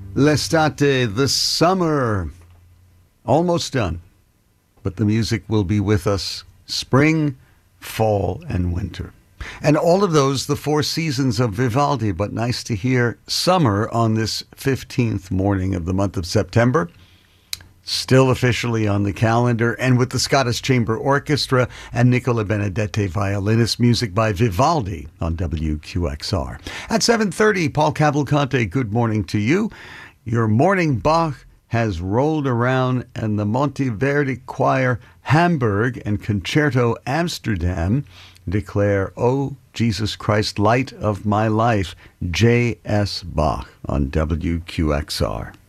L'estate, the summer, almost done, but the music will be with us spring, fall, and winter. And all of those, the four seasons of Vivaldi, but nice to hear summer on this 15th morning of the month of September. Still officially on the calendar, and with the Scottish Chamber Orchestra and Nicola Benedetti violinist, music by Vivaldi on WQXR. At 7:30, Paul Cavalcante, good morning to you. Your morning Bach has rolled around, and the Monteverdi Choir Hamburg and Concerto Amsterdam declare, "O Jesus Christ, Light of My Life," J.S. Bach on WQXR.